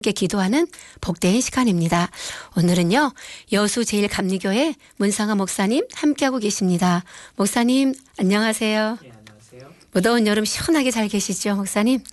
함께 기도하는 복된 시간입니다. 오늘은요, 여수 제일감리교회 문상아 목사님 함께하고 계십니다. 목사님 안녕하세요. 네, 안녕하세요. 무더운 여름 시원하게 잘 계시죠, 목사님?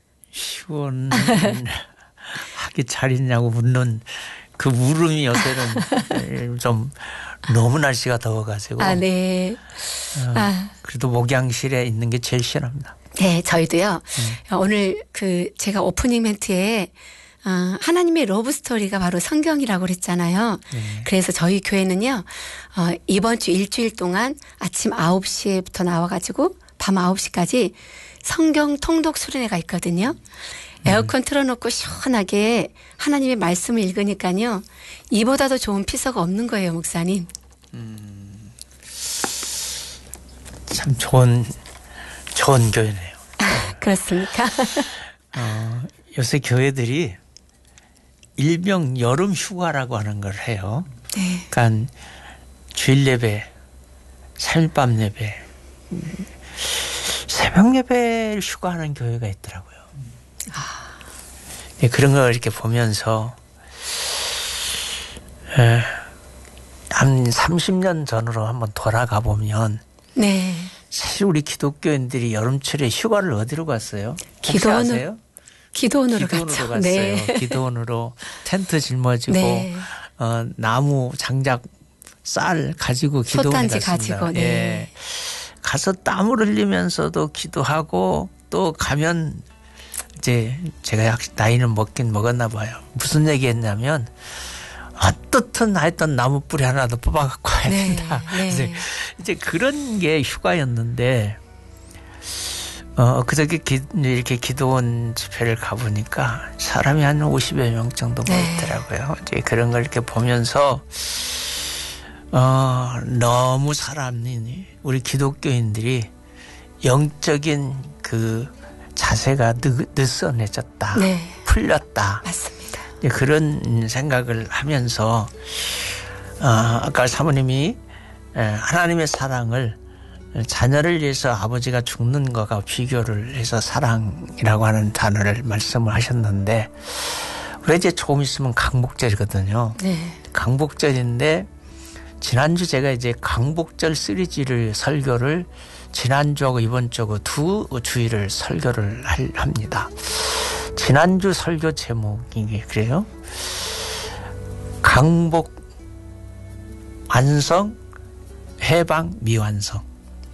시원하게 잘 있냐고 묻는 그 물음이 요새는 좀 너무 날씨가 더워가지고. 네. 그래도 목양실에 있는 게 제일 시원합니다. 네, 저희도요. 오늘 제가 오프닝 멘트에 하나님의 러브 스토리가 바로 성경이라고 그랬잖아요. 네. 그래서 저희 교회는요, 이번 주 일주일 동안 아침 9시부터 나와가지고 밤 9시까지 성경 통독 수련회가 있거든요. 에어컨 틀어놓고 시원하게 하나님의 말씀을 읽으니까요, 이보다 더 좋은 피서가 없는 거예요, 목사님. 참 좋은 교회네요. 그렇습니까? 요새 교회들이 일명 여름 휴가라고 하는 걸 해요. 네. 그러니까 주일 예배, 3일밤 예배, 새벽 예배를 휴가하는 교회가 있더라고요. 네, 그런 걸 이렇게 보면서 한 30년 전으로 한번 돌아가 보면, 네. 사실 우리 기독교인들이 여름철에 휴가를 어디로 갔어요? 기도원으로 갔죠. 갔어요. 네. 기도원으로 텐트 짊어지고, 네. 나무 장작 쌀 가지고 기도원에 솥단지 갔습니다. 가지고, 네. 예. 가서 땀을 흘리면서도 기도하고, 또 가면 이제 제가 나이는 먹긴 먹었나 봐요. 무슨 얘기했냐면, 어떻든 하여튼 나무 뿌리 하나도 뽑아갖고 와야 된다. 네. 이제 그런 게 휴가였는데, 그저께 이렇게 기도원 집회를 가보니까 사람이 한 50여 명 정도 모였더라고요. 이제 그런 걸 이렇게 보면서, 너무 우리 기독교인들이 영적인 그 자세가 느슨해졌다. 네. 풀렸다. 맞습니다. 그런 생각을 하면서, 아까 사모님이 하나님의 사랑을 자녀를 위해서 아버지가 죽는 거가 비교를 해서 사랑이라고 하는 단어를 말씀을 하셨는데, 우리 이제 조금 있으면 강복절이거든요. 네. 강복절인데, 지난주 제가 이제 강복절 시리즈를 설교를 지난주하고 이번 주하고 두 주일을 설교를 합니다. 지난주 설교 제목이 그래요. 강복 완성, 해방 미완성.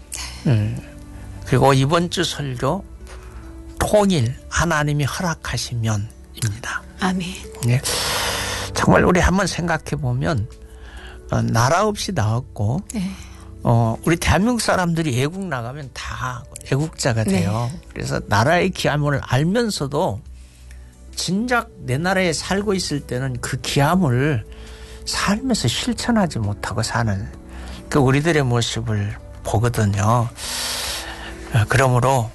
그리고 이번 주 설교 통일 하나님이 허락하시면입니다. 아멘. 네. 정말 우리 한번 생각해 보면 나라 없이 나왔고, 네. 우리 대한민국 사람들이 애국 나가면 다 애국자가 돼요. 네. 그래서 나라의 귀함을 알면서도 진작 내 나라에 살고 있을 때는 그 귀함을 삶에서 실천하지 못하고 사는 그 우리들의 모습을 보거든요. 그러므로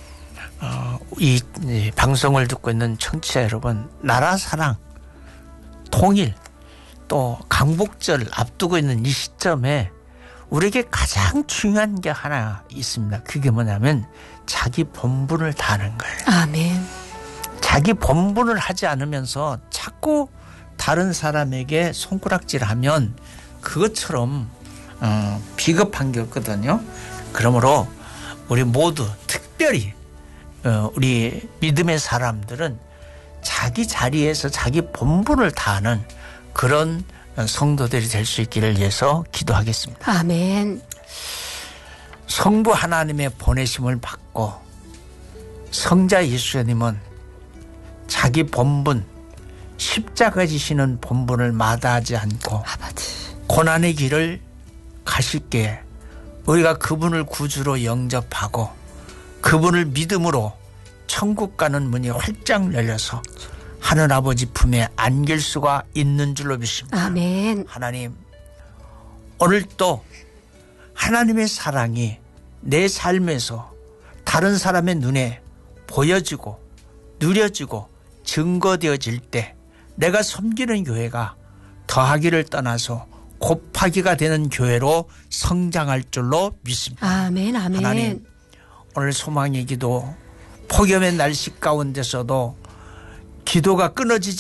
이 방송을 듣고 있는 청취자 여러분, 나라 사랑, 통일, 또 강복절 앞두고 있는 이 시점에 우리에게 가장 중요한 게 하나 있습니다. 그게 뭐냐면 자기 본분을 다하는 거예요. 아멘. 자기 본분을 하지 않으면서 자꾸 다른 사람에게 손가락질하면 그것처럼 비겁한 게 없거든요. 그러므로 우리 모두 특별히 우리 믿음의 사람들은 자기 자리에서 자기 본분을 다하는 그런 성도들이 될 수 있기를 위해서 기도하겠습니다. 아멘. 성부 하나님의 보내심을 받고 성자 예수님은 자기 본분, 십자가 지시는 본분을 마다하지 않고 아버지. 고난의 길을 가실게 우리가 그분을 구주로 영접하고 그분을 믿음으로 천국 가는 문이 활짝 열려서 하늘아버지 품에 안길 수가 있는 줄로 믿습니다. 아멘. 하나님, 오늘 또 하나님의 사랑이 내 삶에서 다른 사람의 눈에 보여지고 누려지고 증거되어질 때 내가 섬기는 교회가 더하기를 떠나서 곱하기가 되는 교회로 성장할 줄로 믿습니다. 아멘. 아멘. 하나님, 오늘 소망의 기도, 폭염의 날씨 가운데서도 기도가 끊어지지